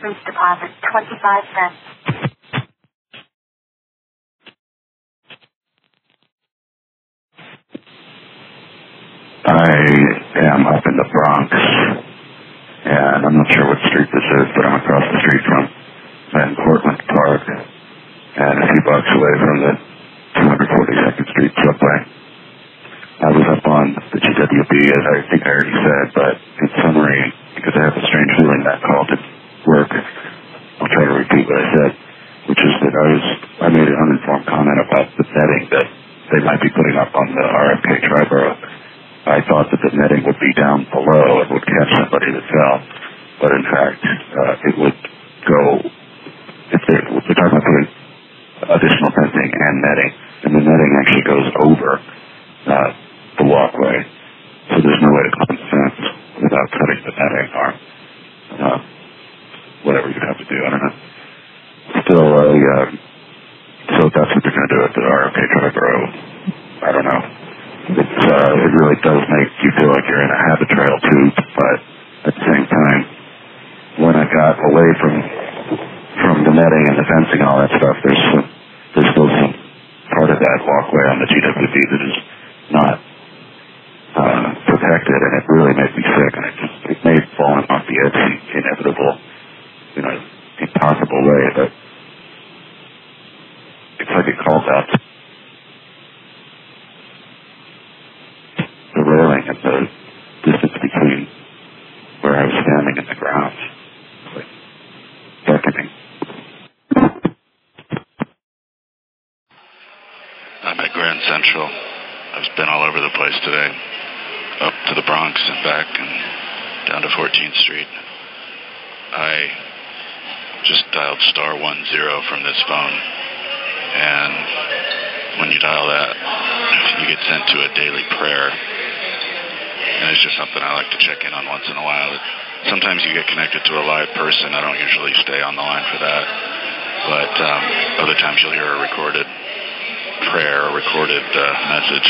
Please deposit 25 cents. I am up in the Bronx, and I'm not sure what street this is, but I'm across the street from Van Cortlandt Park, and a few blocks away from the 242nd Street subway. I was up on the GWB, as I think I already said, but in summary, because I have a strange feeling that call didn't work, I'll try to repeat what I said, which is that I made an uninformed comment about the netting that they might be putting up on the RFK Triborough. I thought that the netting would be down below and would catch somebody that fell, but in fact, it would go, if they're talking about putting additional fencing and netting, and the netting actually goes over the walkway, so there's no way to climb the fence without cutting the netting or whatever you'd have to do, I don't know. Still, so that's what they're going to do at the RFK Triborough. I don't know. It really does make you feel like you're in a habit trail too, but at the same time, when I got away from the netting and the fencing and all that stuff, there's still some part of that walkway on the GWB that is not protected, and it really made me sick, and it made falling off the edge inevitable in an impossible way, but it's like it calls out the railing and the distance between where I was standing and the ground. It's like beckoning. I'm at Grand Central. I've been all over the place today, up to the Bronx and back and down to 14th Street. I just dialed *10 from this phone, and when you dial that, you get sent to a daily prayer. And it's just something I like to check in on once in a while. Sometimes you get connected to a live person. I don't usually stay on the line for that. But other times you'll hear a recorded prayer, a recorded message.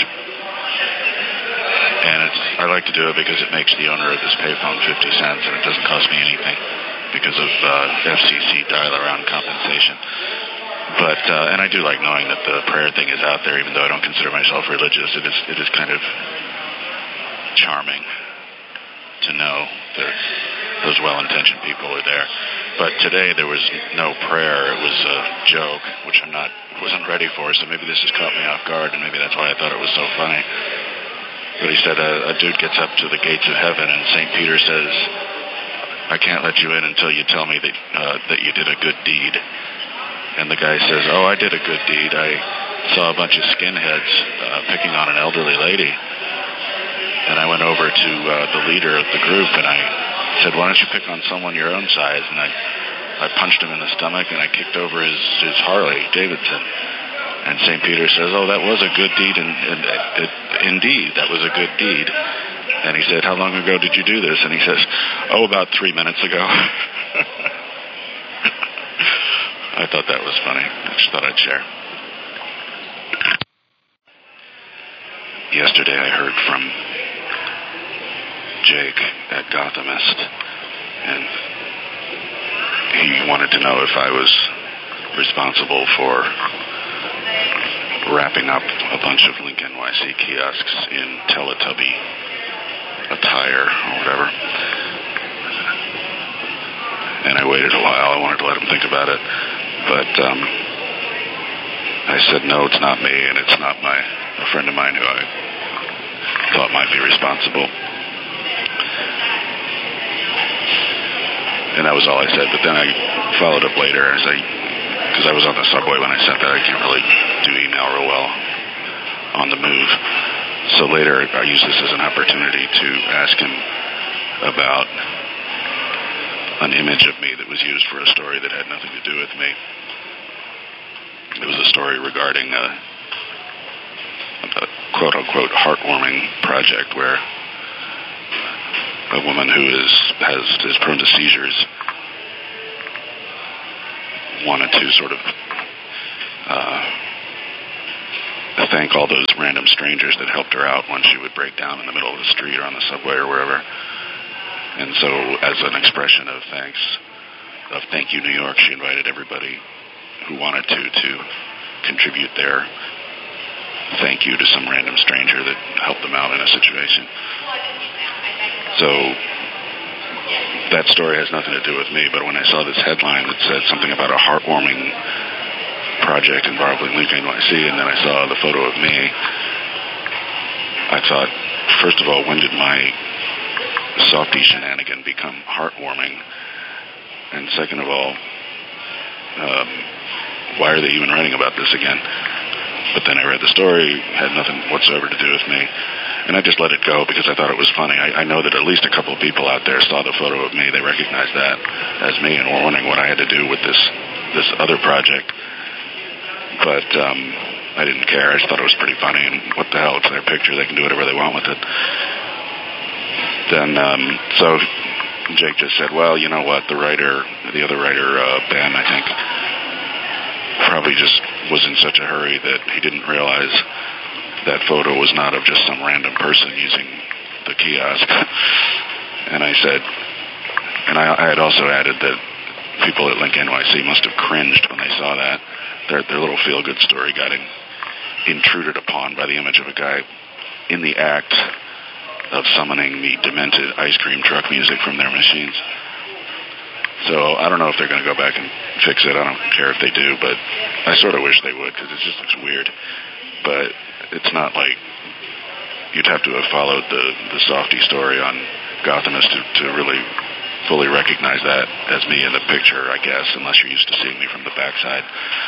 And I like to do it because it makes the owner of this payphone 50 cents, and it doesn't cost me anything because of FCC dial-around compensation. But and I do like knowing that the prayer thing is out there, even though I don't consider myself religious. It is kind of charming to know that those well-intentioned people are there. But today there was no prayer. It was a joke, which wasn't ready for, so maybe this has caught me off guard, and maybe that's why I thought it was so funny. But he said a dude gets up to the gates of heaven, and St. Peter says, "I can't let you in until you tell me that you did a good deed." And the guy says, "Oh, I did a good deed. I saw a bunch of skinheads picking on an elderly lady. And I went over to the leader of the group, and I said, why don't you pick on someone your own size? And I punched him in the stomach, and I kicked over his Harley Davidson. And St. Peter says, oh, that was a good deed, and indeed, that was a good deed. And he said, how long ago did you do this? And he says, oh, about 3 minutes ago. I thought that was funny. I just thought I'd share. Yesterday I heard from Jake at Gothamist, and he wanted to know if I was responsible for wrapping up a bunch of Link NYC kiosks in Teletubby attire or whatever. And I waited a while. I wanted to let him think about it, but I said, no, it's not me, and it's not a friend of mine who I thought might be responsible. And that was all I said. But then I followed up later because I was on the subway when I sent that. I can't really do email real well on the move. So later I used this as an opportunity to ask him about an image of me that was used for a story that had nothing to do with me. It was a story regarding a quote-unquote heartwarming project where a woman who is prone to seizures wanted to sort of thank all those random strangers that helped her out when she would break down in the middle of the street or on the subway or wherever. And so as an expression of thanks, of Thank You New York. She invited everybody who wanted to contribute their thank you to some random stranger that helped them out in a situation. So that story has nothing to do with me, but when I saw this headline that said something about a heartwarming project involving Link NYC, and then I saw the photo of me, I thought, first of all, when did my softy shenanigan become heartwarming? And second of all, why are they even writing about this again? But then I read the story, had nothing whatsoever to do with me, and I just let it go because I thought it was funny. I know that at least a couple of people out there saw the photo of me. They recognized that as me and were wondering what I had to do with this other project. But I didn't care. I just thought it was pretty funny, and what the hell, it's their picture. They can do whatever they want with it. Then, so Jake just said, well, you know what, the other writer, Ben, I think, probably just was in such a hurry that he didn't realize that photo was not of just some random person using the kiosk. And I said, and I had also added that people at Link NYC must have cringed when they saw that. Their little feel-good story got intruded upon by the image of a guy in the act of summoning the demented ice cream truck music from their machines. So I don't know if they're going to go back and fix it. I don't care if they do, but I sort of wish they would because it just looks weird. But it's not like you'd have to have followed the softy story on Gothamist to really fully recognize that as me in the picture, I guess, unless you're used to seeing me from the backside.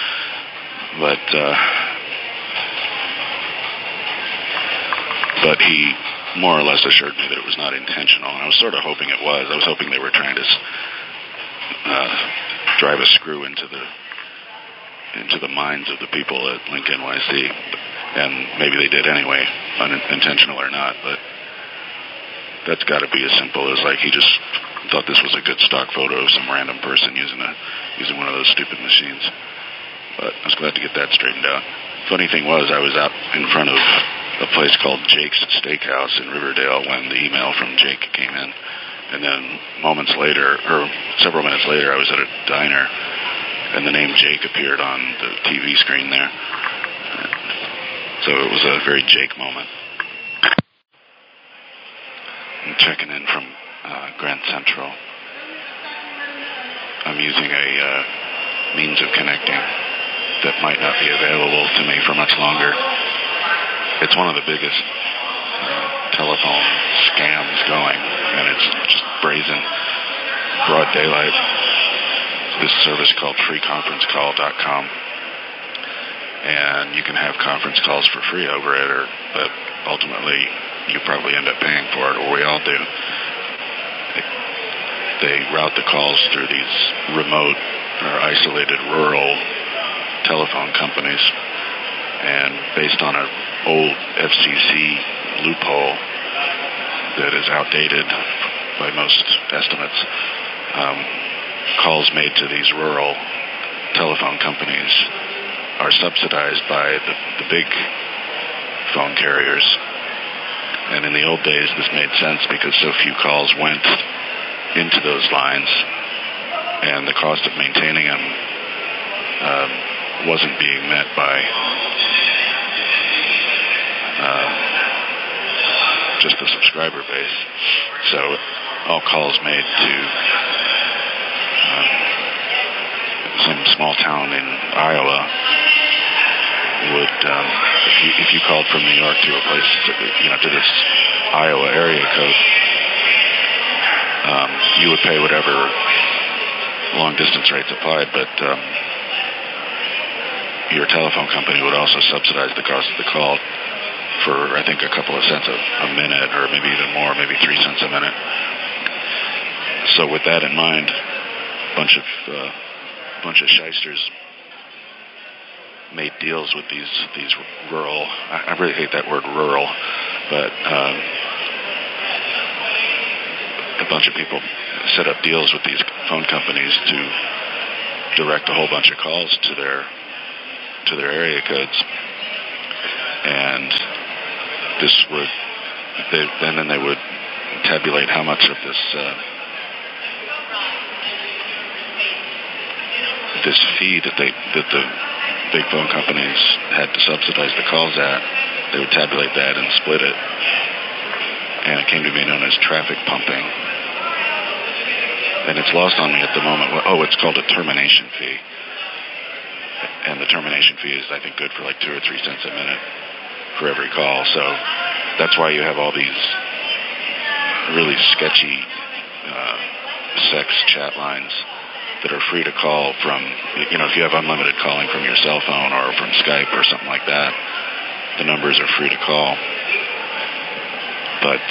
But he more or less assured me that it was not intentional, and I was sort of hoping it was. I was hoping they were trying to drive a screw into the minds of the people at Link NYC, and maybe they did anyway, unintentional or not. But that's got to be as simple as like he just thought this was a good stock photo of some random person using one of those stupid machines. But I was glad to get that straightened out. Funny thing was, I was out in front of a place called Jake's Steakhouse in Riverdale when the email from Jake came in. And then several minutes later, I was at a diner, and the name Jake appeared on the TV screen there. So it was a very Jake moment. I'm checking in from Grand Central. I'm using a means of connecting that might not be available to me for much longer. It's one of the biggest telephone scams going, and it's just brazen, broad daylight. This service called freeconferencecall.com, and you can have conference calls for free over it, but ultimately you probably end up paying for it, or we all do. They route the calls through these remote or isolated rural telephone companies, and based on an old FCC loophole that is outdated by most estimates, calls made to these rural telephone companies are subsidized by the big phone carriers. And in the old days, this made sense because so few calls went into those lines, and the cost of maintaining them wasn't being met by just the subscriber base. So all calls made to some small town in Iowa would, if you called from New York to a place, to this Iowa area code, you would pay whatever long distance rates applied, but your telephone company would also subsidize the cost of the call for, I think, a couple of cents a minute, or maybe even more, maybe 3 cents a minute. So with that in mind, a bunch of shysters made deals with these rural. I really hate that word rural, but a bunch of people set up deals with these phone companies to direct a whole bunch of calls to their area codes, and then they would tabulate how much of this this fee that the big phone companies had to subsidize the calls at. They would tabulate that and split it, and it came to be known as traffic pumping. And it's lost on me at the moment. It's called a termination fee, and the termination fee is, I think, good for like 2 or 3 cents a minute for every call. So that's why you have all these really sketchy sex chat lines that are free to call from, if you have unlimited calling from your cell phone or from Skype or something like that, the numbers are free to call. But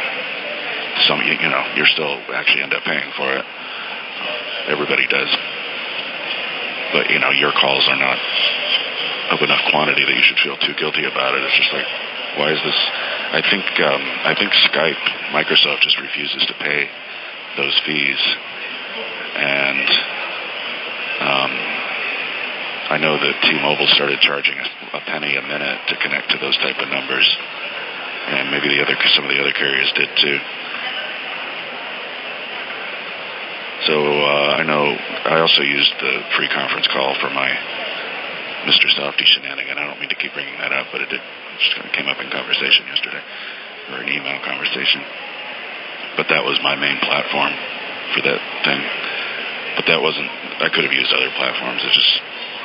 you're still actually end up paying for it. Everybody does. But, your calls are not of enough quantity that you should feel too guilty about it. It's just like, why is this? I think Skype, Microsoft just refuses to pay those fees. And I know that T-Mobile started charging a penny a minute to connect to those type of numbers, and maybe some of the other carriers did too. So I know I also used the free conference call for my Mr. Softy shenanigan. I don't mean to keep bringing that up, but it just kind of came up in conversation yesterday, or an email conversation. But that was my main platform for that thing. But that wasn't, I could have used other platforms. It just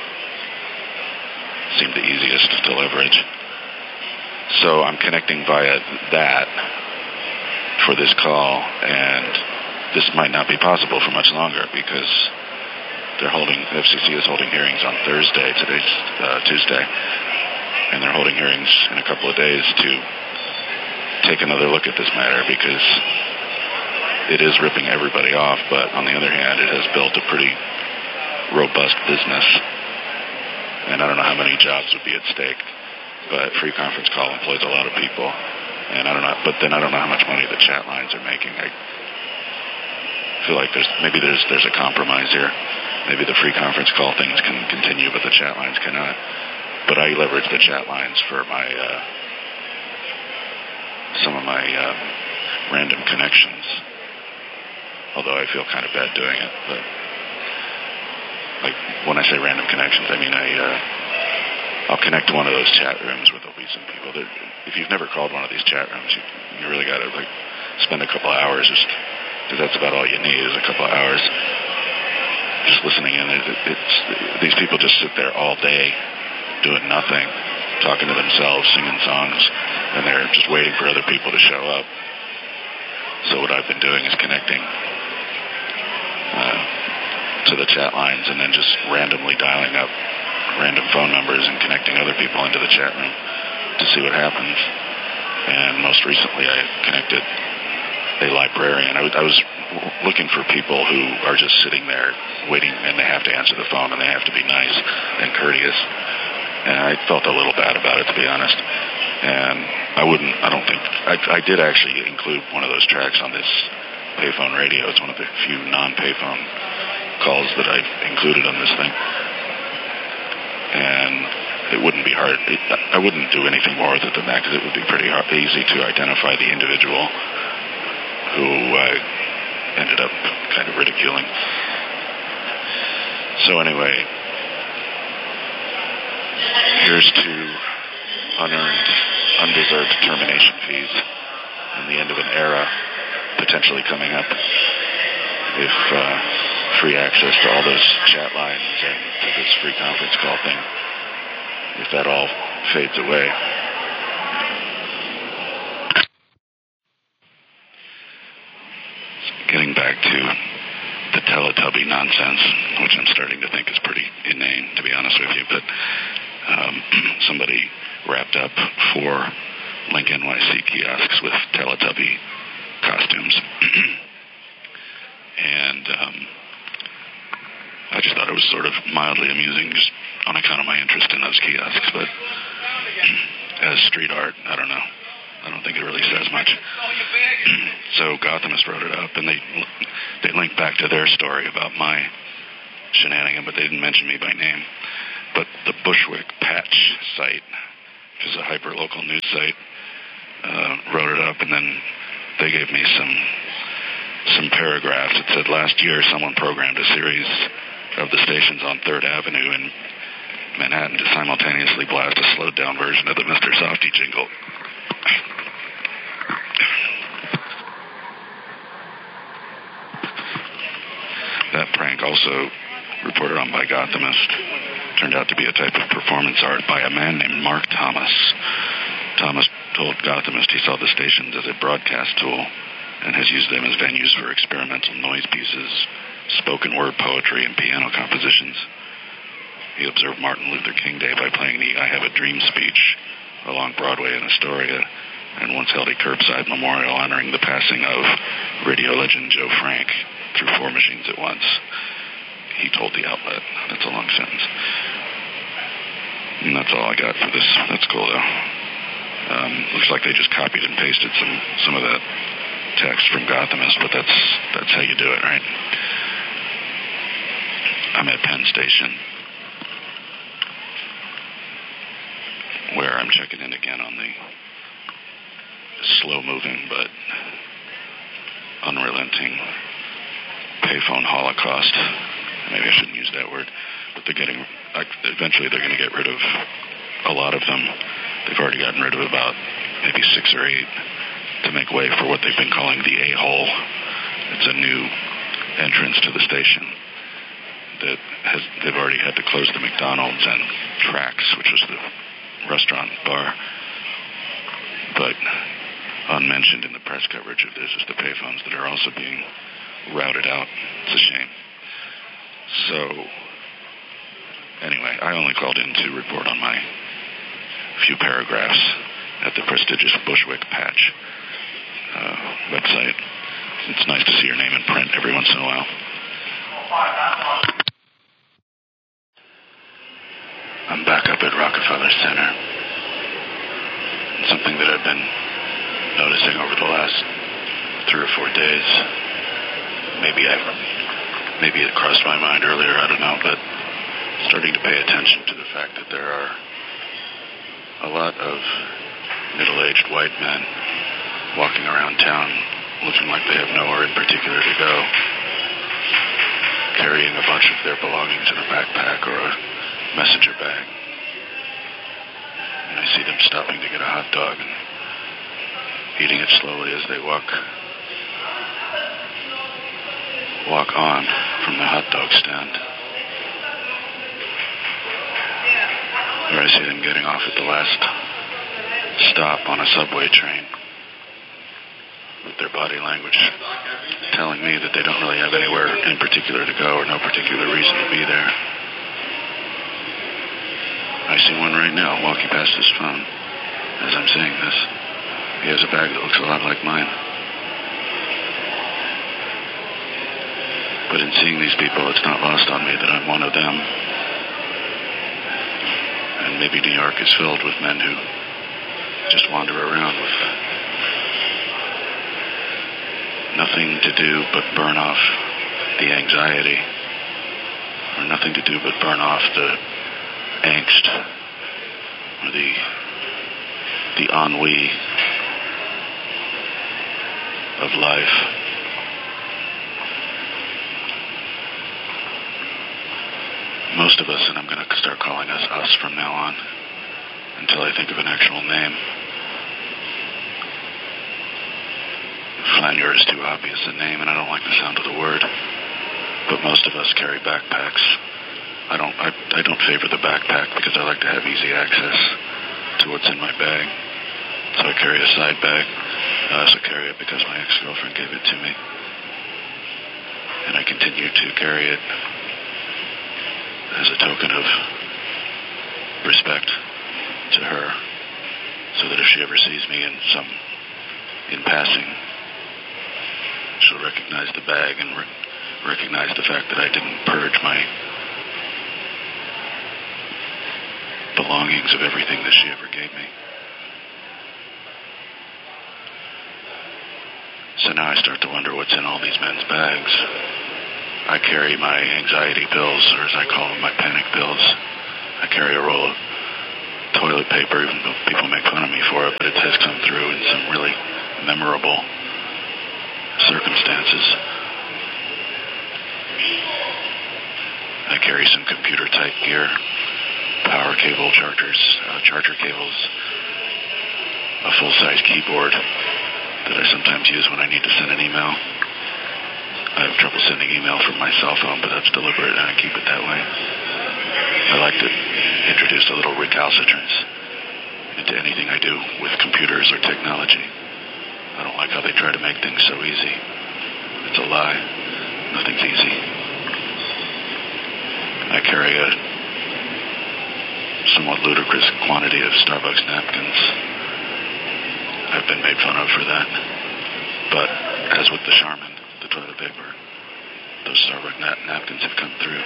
seemed the easiest to leverage. So I'm connecting via that for this call, and this might not be possible for much longer because FCC is holding hearings on Thursday. Today's Tuesday. And they're holding hearings in a couple of days to take another look at this matter because it is ripping everybody off, but on the other hand, it has built a pretty robust business. And I don't know how many jobs would be at stake, but free conference call employs a lot of people. And I don't know how much money the chat lines are making. I feel like there's a compromise here. Maybe the free conference call things can continue, but the chat lines cannot. But I leverage the chat lines for some of my random connections. Although I feel kind of bad doing it, but like when I say random connections, I mean I'll connect to one of those chat rooms where there'll be some people that, if you've never called one of these chat rooms, you really got to spend a couple of hours just because that's about all you need is a couple of hours just listening in. These people just sit there all day doing nothing, talking to themselves, singing songs, and they're just waiting for other people to show up. So what I've been doing is connecting to the chat lines and then just randomly dialing up random phone numbers and connecting other people into the chat room to see what happens. And most recently I connected a librarian. I was looking for people who are just sitting there waiting, and they have to answer the phone and they have to be nice and courteous. And I felt a little bad about it, to be honest. And I did actually include one of those tracks on this payphone radio. It's one of the few non-payphone calls that I've included on this thing. And it wouldn't be hard. I wouldn't do anything more with it than that because it would be pretty easy to identify the individual who I ended up kind of ridiculing. So anyway, here's to unearned, undeserved termination fees and the end of an era potentially coming up if free access to all those chat lines and to this free conference call thing, if that all fades away. Getting back to the Teletubby nonsense, which I'm starting to think is pretty inane, to be honest with you, but somebody wrapped up 4 Link NYC kiosks with Teletubby costumes. And I just thought it was sort of mildly amusing just on account of my interest in those kiosks, but as street art, I don't know. I don't think it really says much. So Gothamist wrote it up, and they linked back to their story about my shenanigan, but they didn't mention me by name. But the Bushwick Patch site, which is a hyper-local news site, wrote it up, and then they gave me some paragraphs. It said, last year someone programmed a series of the stations on 3rd Avenue in Manhattan to simultaneously blast a slowed-down version of the Mr. Softy jingle. That prank, also reported on by Gothamist, turned out to be a type of performance art by a man named Mark Thomas. Thomas told Gothamist he saw the stations as a broadcast tool and has used them as venues for experimental noise pieces, spoken word poetry, and piano compositions. He observed Martin Luther King Day by playing the I Have a Dream speech along Broadway in Astoria, and once held a curbside memorial honoring the passing of radio legend Joe Frank through 4 machines at once. He told the outlet. That's a long sentence. And that's all I got for this. That's cool, though. Looks like they just copied and pasted some of that text from Gothamist, but that's how you do it, right? I'm at Penn Station, where I'm checking in again on the slow-moving but unrelenting payphone holocaust. Maybe I shouldn't use that word, but eventually they're going to get rid of a lot of them. They've already gotten rid of about maybe 6 or 8 to make way for what they've been calling the A-hole. It's a new entrance to the station they've already had to close the McDonald's and Trax, which was the restaurant bar. But unmentioned in the press coverage of this is the payphones that are also being routed out. It's a shame. So, anyway, I only called in to report on my few paragraphs at the prestigious Bushwick Patch website. It's nice to see your name in print every once in a while. I'm back up at Rockefeller Center. And something that I've been noticing over the last 3 or 4 days, maybe it crossed my mind earlier, I don't know, but starting to pay attention to the fact that there are a lot of middle-aged white men walking around town looking like they have nowhere in particular to go, carrying a bunch of their belongings in a backpack or a messenger bag. And I see them stopping to get a hot dog and eating it slowly as they walk on from the hot dog stand. Or I see them getting off at the last stop on a subway train, with their body language telling me that they don't really have anywhere in particular to go or no particular reason to be there. I see one right now walking past his phone as I'm saying this. He has a bag that looks a lot like mine. But in seeing these people, it's not lost on me that I'm one of them. And maybe New York is filled with men who just wander around with nothing to do but burn off the anxiety, or nothing to do but burn off the angst, or the ennui of life. Most of us, and I'm going to start calling us us from now on until I think of an actual name. Flaneur is too obvious a name, and I don't like the sound of the word. But most of us carry backpacks. I don't favor the backpack because I like to have easy access to what's in my bag. So I carry a side bag. I also carry it because my ex-girlfriend gave it to me. And I continue to carry it as a token of respect to her, so that if she ever sees me in passing, she'll recognize the bag and recognize the fact that I didn't purge my belongings of everything that she ever gave me. So now I start to wonder what's in all these men's bags. I carry my anxiety pills, or as I call them, my panic pills. I carry a roll of toilet paper, even though people make fun of me for it, but it has come through in some really memorable circumstances. I carry some computer-type gear, power cable chargers, charger cables, a full-size keyboard that I sometimes use when I need to send an email. I have trouble sending email from my cell phone, but that's deliberate, and I keep it that way. I like to introduce a little recalcitrance into anything I do with computers or technology. I don't like how they try to make things so easy. It's a lie. Nothing's easy. I carry a somewhat ludicrous quantity of Starbucks napkins. I've been made fun of for that. But as with the Charmin, the toilet paper, those Starbucks napkins have come through.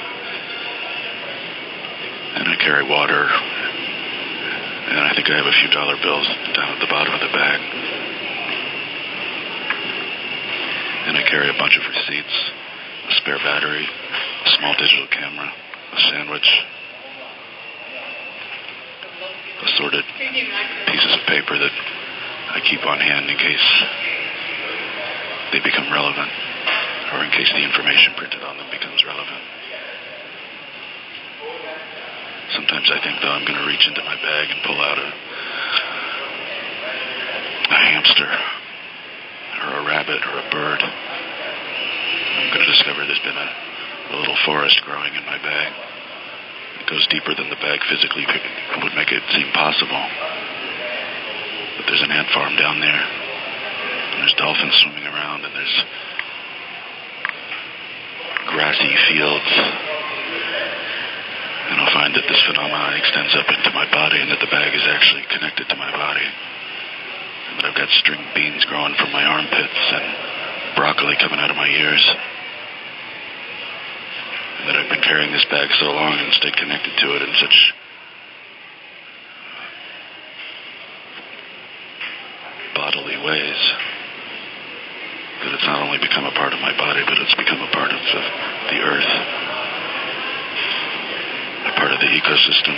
And I carry water, and I think I have a few dollar bills down at the bottom of the bag. And I carry a bunch of receipts, a spare battery, a small digital camera, a sandwich, assorted pieces of paper that I keep on hand in case they become relevant, or in case the information printed on them becomes relevant. Sometimes I think, though, I'm going to reach into my bag and pull out a hamster, or a rabbit, or a bird. I'm going to discover there's been a little forest growing in my bag. It goes deeper than the bag physically would make it seem possible. But there's an ant farm down there, and there's dolphins swimming around, and there's grassy fields. And I'll find that this phenomenon extends up into my body, and that the bag is actually connected to my body. And that I've got string beans growing from my armpits and broccoli coming out of my ears. And that I've been carrying this bag so long and stayed connected to it in such bodily ways that it's not only become a part of my body, but it's become a part of the earth, a part of the ecosystem.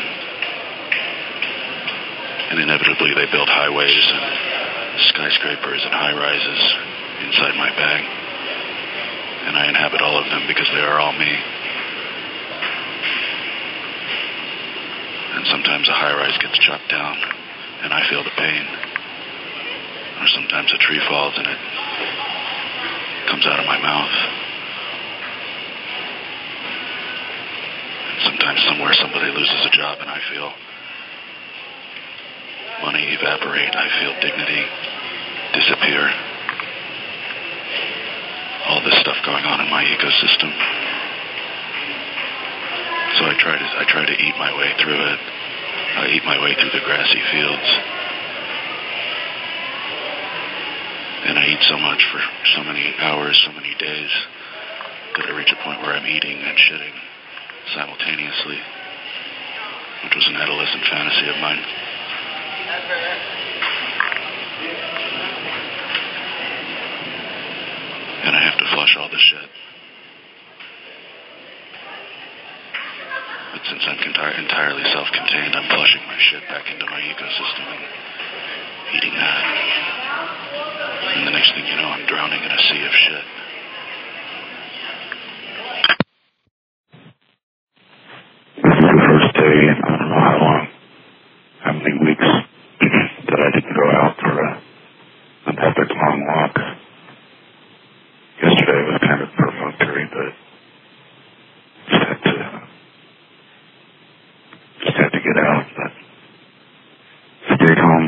And inevitably they build highways and skyscrapers and high-rises inside my bag. And I inhabit all of them because they are all me. And sometimes a high-rise gets chopped down and I feel the pain. Or sometimes a tree falls and it comes out of my mouth. And sometimes somewhere somebody loses a job and I feel money evaporate. I feel dignity disappear. All this stuff going on in my ecosystem. So I try to eat my way through it. I eat my way through the grassy fields. And I eat so much for so many hours, so many days, that I reach a point where I'm eating and shitting simultaneously, which was an adolescent fantasy of mine. And I have to flush all this shit. But since I'm entirely self-contained, I'm flushing my shit back into my ecosystem and eating that. And the next thing you know, I'm drowning in a sea of shit. This is the first day in I don't know how long, how many weeks, that I didn't go out for an epic long walk. Yesterday was kind of perfunctory, but just had to get out.